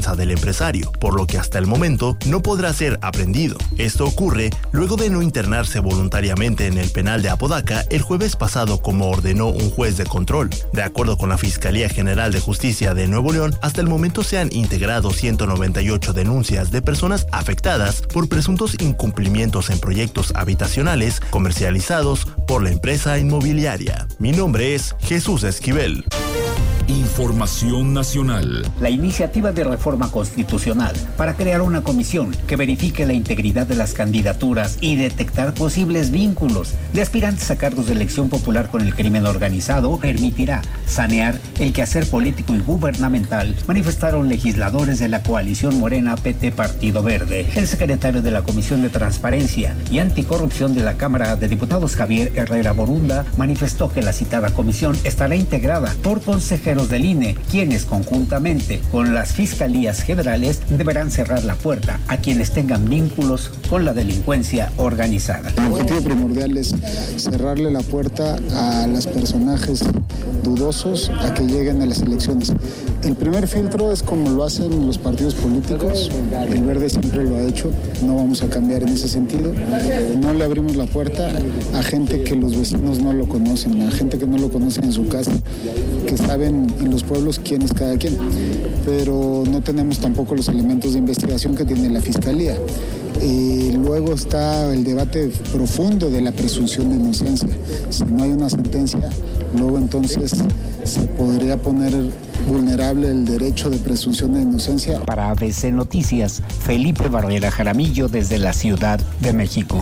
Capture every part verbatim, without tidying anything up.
confianza del empresario, por lo que hasta el momento no podrá ser aprehendido. Esto ocurre luego de no internarse voluntariamente en el penal de Apodaca el jueves pasado como ordenó un juez de control. De acuerdo con la Fiscalía General de Justicia de Nuevo León, hasta el momento se han integrado ciento noventa y ocho denuncias de personas afectadas por presuntos incumplimientos en proyectos habitacionales comercializados por la empresa inmobiliaria. Mi nombre es Jesús Esquivel. Información nacional. La iniciativa de reforma constitucional para crear una comisión que verifique la integridad de las candidaturas y detectar posibles vínculos de aspirantes a cargos de elección popular con el crimen organizado permitirá sanear el quehacer político y gubernamental, manifestaron legisladores de la coalición Morena P T Partido Verde. El secretario de la Comisión de Transparencia y Anticorrupción de la Cámara de Diputados, Javier Herrera Borunda, manifestó que la citada comisión estará integrada por consejeros del I N E, quienes conjuntamente con las fiscalías generales deberán cerrar la puerta a quienes tengan vínculos con la delincuencia organizada. El objetivo primordial es cerrarle la puerta a los personajes dudosos a que lleguen a las elecciones. El primer filtro es como lo hacen los partidos políticos, el Verde siempre lo ha hecho, no vamos a cambiar en ese sentido. No le abrimos la puerta a gente que los vecinos no lo conocen, a gente que no lo conocen en su casa, que saben en los pueblos quién es cada quien, pero no tenemos tampoco los elementos de investigación que tiene la Fiscalía. Y luego está el debate profundo de la presunción de inocencia. Si no hay una sentencia, luego entonces se podría poner vulnerable el derecho de presunción de inocencia. Para A B C Noticias, Felipe Barrera Jaramillo desde la Ciudad de México.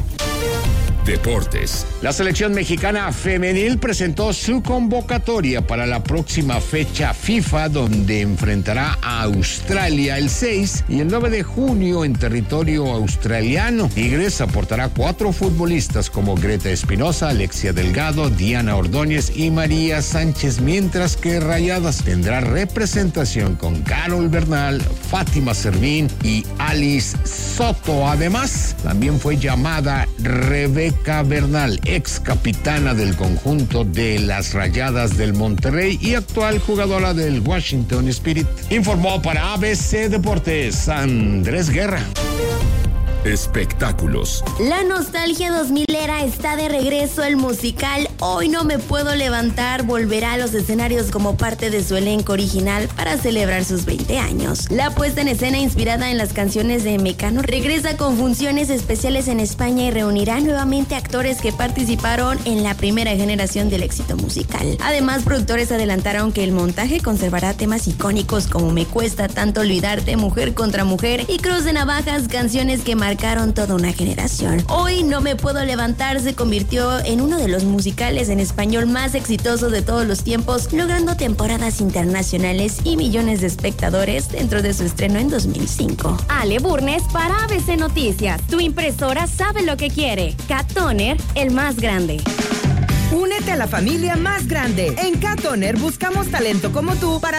Deportes. La selección mexicana femenil presentó su convocatoria para la próxima fecha FIFA, donde enfrentará a Australia el seis y el nueve de junio en territorio australiano. Tigres aportará cuatro futbolistas como Greta Espinosa, Alexia Delgado, Diana Ordóñez y María Sánchez, mientras que Rayadas tendrá representación con Carol Bernal, Fátima Servín y Alice Soto. Además, también fue llamada Rebeca Bernal, ex capitana del conjunto de las Rayadas del Monterrey y actual jugadora del Washington Spirit. Informó para A B C Deportes Andrés Guerra. Espectáculos. La nostalgia dos milera está de regreso. El musical Hoy no me puedo levantar volverá a los escenarios como parte de su elenco original para celebrar sus veinte años. La puesta en escena, inspirada en las canciones de Mecano, regresa con funciones especiales en España y reunirá nuevamente actores que participaron en la primera generación del éxito musical. Además, productores adelantaron que el montaje conservará temas icónicos como Me cuesta tanto olvidarte, Mujer contra mujer y Cruz de navajas, canciones que marcaron toda una generación. Hoy no me puedo levantar se convirtió en uno de los musicales en español más exitosos de todos los tiempos, logrando temporadas internacionales y millones de espectadores dentro de su estreno en dos mil cinco. Ale Burnes para A B C Noticias. Tu impresora sabe lo que quiere. Cat Toner, el más grande. Únete a la familia más grande. En Cat Toner buscamos talento como tú para